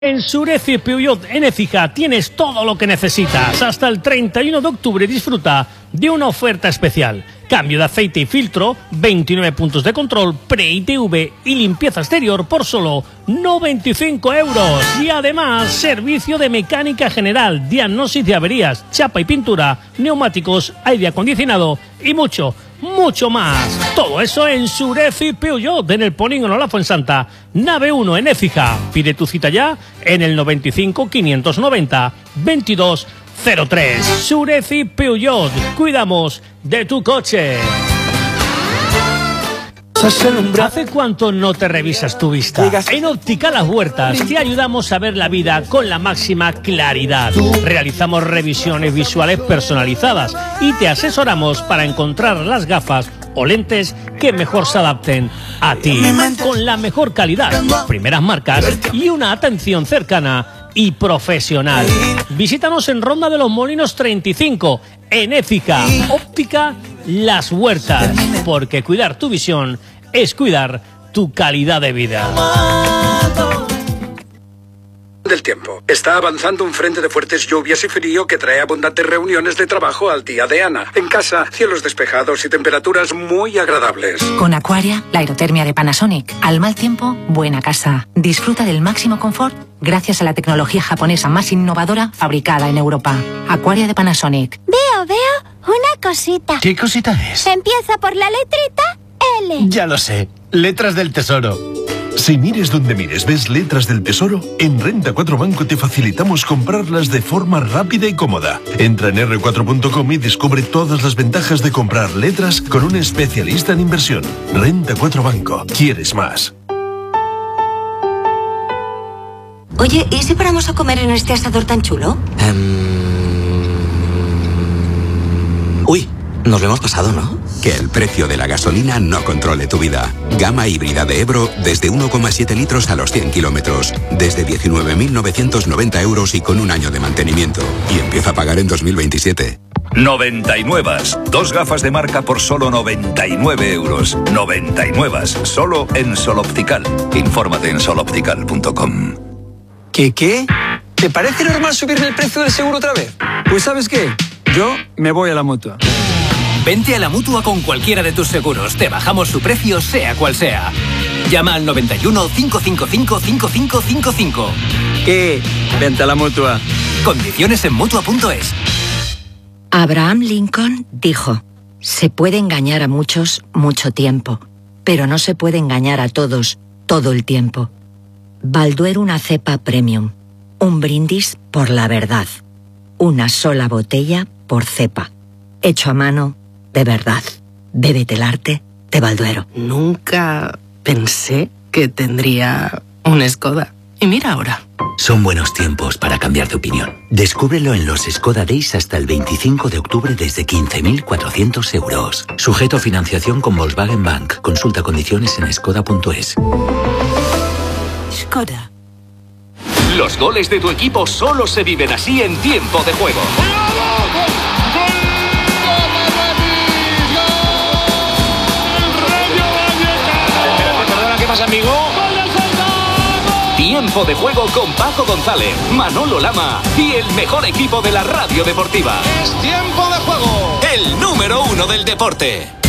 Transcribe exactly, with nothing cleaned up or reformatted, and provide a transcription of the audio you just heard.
En Sureci Peugeot en Écija tienes todo lo que necesitas. Hasta el treinta y uno de octubre disfruta de una oferta especial. Cambio de aceite y filtro, veintinueve puntos de control, pre-I T V y limpieza exterior por solo noventa y cinco euros. Y además, servicio de mecánica general, diagnóstico de averías, chapa y pintura, neumáticos, aire acondicionado y mucho, mucho más. Todo eso en Sureci Peugeot, en el Polígono La Fuensanta, nave uno en Écija. Pide tu cita ya en el noventa y cinco, quinientos noventa, veintidós cero tres. Sureci Peugeot, cuidamos de tu coche. ¿Hace cuánto no te revisas tu vista? En Óptica Las Huertas te ayudamos a ver la vida con la máxima claridad. Realizamos revisiones visuales personalizadas y te asesoramos para encontrar las gafas o lentes que mejor se adapten a ti, con la mejor calidad, primeras marcas y una atención cercana y profesional. Visítanos en Ronda de los Molinos treinta y cinco, en Écija. Óptica Las Huertas, porque cuidar tu visión es cuidar tu calidad de vida. Del tiempo. Está avanzando un frente de fuertes lluvias y frío que trae abundantes reuniones de trabajo al día de Ana. En casa, cielos despejados y temperaturas muy agradables. Con Aquaria, la aerotermia de Panasonic. Al mal tiempo, buena casa. Disfruta del máximo confort gracias a la tecnología japonesa más innovadora fabricada en Europa. Aquaria de Panasonic. Veo, veo una cosita. ¿Qué cosita es? Empieza por la letrita L. Ya lo sé. Letras del Tesoro. Si mires donde mires ves letras del Tesoro, en Renta cuatro Banco te facilitamos comprarlas de forma rápida y cómoda. Entra en erre cuatro punto com y descubre todas las ventajas de comprar letras con un especialista en inversión. Renta cuatro Banco. ¿Quieres más? Oye, ¿y si paramos a comer en este asador tan chulo? Um... Uy, nos lo hemos pasado, ¿no? Que el precio de la gasolina no controle tu vida. Gama híbrida de Ebro desde uno coma siete litros a los cien kilómetros. Desde diecinueve mil novecientos noventa euros y con un año de mantenimiento. Y empieza a pagar en dos mil veintisiete. noventa y nueve. Dos gafas de marca por solo noventa y nueve euros. noventa y nueve. Solo en Sol Optical. Infórmate en sol optical punto com. ¿Qué qué? ¿Te parece normal subirle el precio del seguro otra vez? Pues ¿sabes qué? Yo me voy a la Mutua. Vente a la Mutua con cualquiera de tus seguros. Te bajamos su precio, sea cual sea. Llama al noventa y uno, cinco cinco cinco, cinco cinco cinco cinco. ¿Qué? Vente a la Mutua. Condiciones en Mutua punto es. Abraham Lincoln dijo: se puede engañar a muchos mucho tiempo, pero no se puede engañar a todos todo el tiempo. Balduero, una cepa premium. Un brindis por la verdad. Una sola botella por cepa. Hecho a mano, de verdad. Bébete el arte de Balduero. Nunca pensé que tendría un Skoda. Y mira ahora. Son buenos tiempos para cambiar de opinión. Descúbrelo en los Skoda Days hasta el veinticinco de octubre desde quince mil cuatrocientos euros. Sujeto a financiación con Volkswagen Bank. Consulta condiciones en skoda punto es. Skoda. Los goles de tu equipo solo se viven así en tiempo de juego. ¿Qué pasa, amigo? Tiempo de juego con Paco González, Manolo Lama y el mejor equipo de la radio deportiva. Es tiempo de juego. El número uno del deporte.